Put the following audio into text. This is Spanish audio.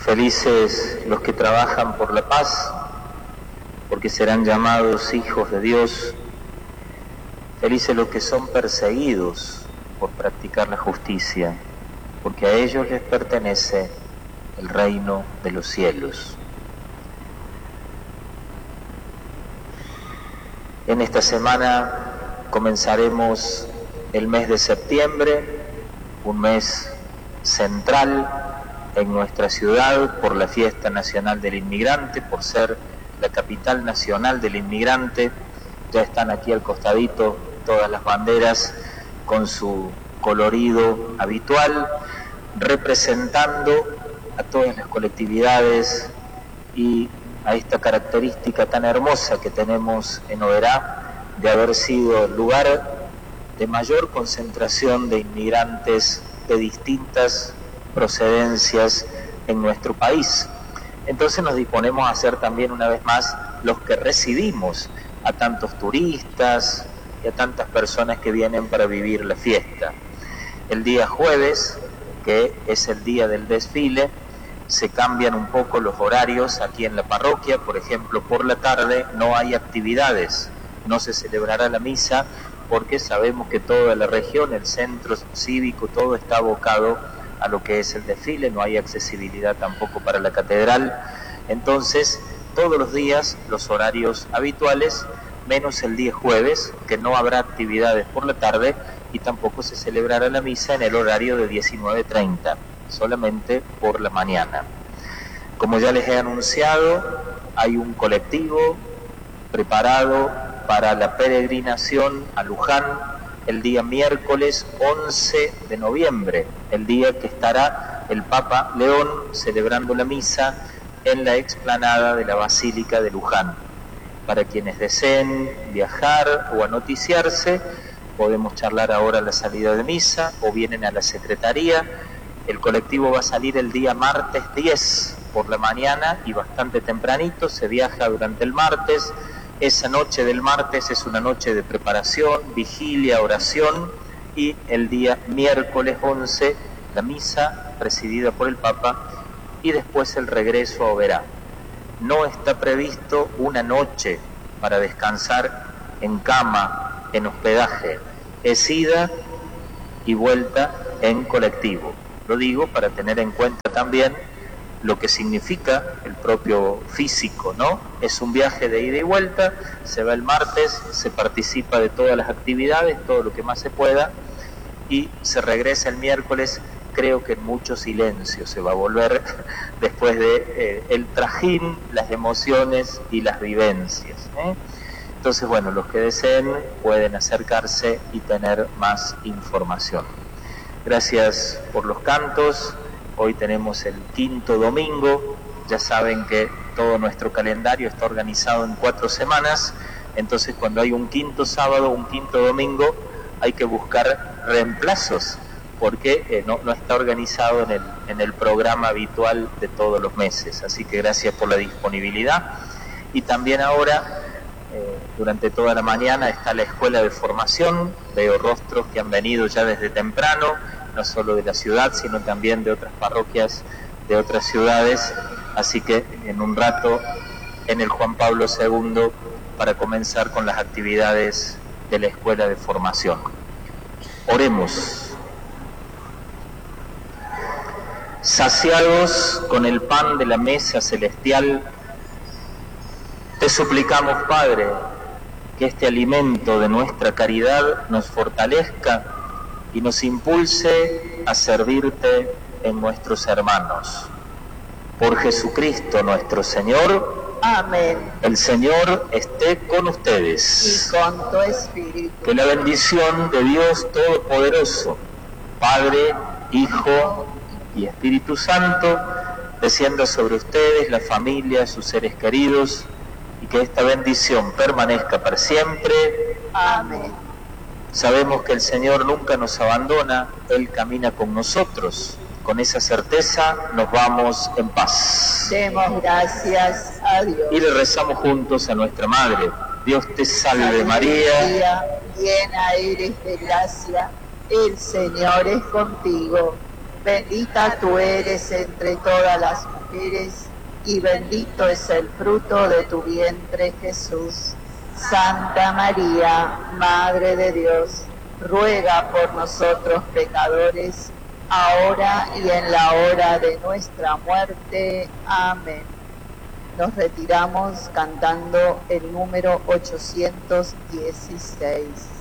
Felices los que trabajan por la paz, porque serán llamados hijos de Dios. Felices los que son perseguidos por practicar la justicia, porque a ellos les pertenece el reino de los cielos. En esta semana comenzaremos el mes de septiembre, un mes central en nuestra ciudad por la Fiesta Nacional del Inmigrante, por ser la capital nacional del inmigrante. Ya están aquí al costadito todas las banderas con su colorido habitual, representando a todas las colectividades y a esta característica tan hermosa que tenemos en Oberá de haber sido el lugar de mayor concentración de inmigrantes de distintas procedencias en nuestro país. Entonces nos disponemos a ser también una vez más los que recibimos a tantos turistas y a tantas personas que vienen para vivir la fiesta. El día jueves, que es el día del desfile, se cambian un poco los horarios aquí en la parroquia. Por ejemplo, por la tarde no hay actividades, no se celebrará la misa porque sabemos que toda la región, el centro cívico, todo está abocado a lo que es el desfile, no hay accesibilidad tampoco para la catedral. Entonces, todos los días los horarios habituales, menos el día jueves, que no habrá actividades por la tarde y tampoco se celebrará la misa en el horario de 19:30, solamente por la mañana. Como ya les he anunciado, hay un colectivo preparado para la peregrinación a Luján el día miércoles 11 de noviembre, el día que estará el Papa León celebrando la misa en la explanada de la Basílica de Luján. Para quienes deseen viajar o anoticiarse, podemos charlar ahora a la salida de misa o vienen a la secretaría. El colectivo va a salir el día martes 10 por la mañana y bastante tempranito, se viaja durante el martes. Esa noche del martes es una noche de preparación, vigilia, oración, y el día miércoles 11 la misa presidida por el Papa y después el regreso a Oberá. No está previsto una noche para descansar en cama, en hospedaje. Es ida y vuelta en colectivo. Lo digo para tener en cuenta también lo que significa el propio físico, ¿no? Es un viaje de ida y vuelta, se va el martes, se participa de todas las actividades, todo lo que más se pueda, y se regresa el miércoles, creo que en mucho silencio se va a volver después de el trajín, las emociones y las vivencias, ¿eh? Entonces, bueno, los que deseen pueden acercarse y tener más información. Gracias por los cantos. Hoy tenemos el quinto domingo. Ya saben que todo nuestro calendario está organizado en 4 semanas. Entonces, cuando hay un quinto sábado, un quinto domingo, hay que buscar reemplazos, porque no está organizado en el programa habitual de todos los meses. Así que gracias por la disponibilidad. Y también ahora, durante toda la mañana, está la escuela de formación. Veo rostros que han venido ya desde temprano, no solo de la ciudad, sino también de otras parroquias, de otras ciudades. Así que en un rato, en el Juan Pablo II, para comenzar con las actividades de la escuela de formación. Oremos. Saciados con el pan de la mesa celestial, te suplicamos, Padre, que este alimento de nuestra caridad nos fortalezca y nos impulse a servirte en nuestros hermanos. Por Jesucristo nuestro Señor. Amén. El Señor esté con ustedes. Y con tu espíritu. Que la bendición de Dios Todopoderoso, Padre, Hijo y Espíritu Santo, descienda sobre ustedes, la familia, sus seres queridos, y que esta bendición permanezca para siempre. Amén. Sabemos que el Señor nunca nos abandona, Él camina con nosotros. Con esa certeza nos vamos en paz. Demos gracias a Dios. Y le rezamos juntos a nuestra Madre. Dios te salve María. Llena eres de gracia, el Señor es contigo. Bendita tú eres entre todas las mujeres. mujeres, y bendito es el fruto de tu vientre, Jesús. Santa María, Madre de Dios, ruega por nosotros pecadores, ahora y en la hora de nuestra muerte. Amén. Nos retiramos cantando el número 816.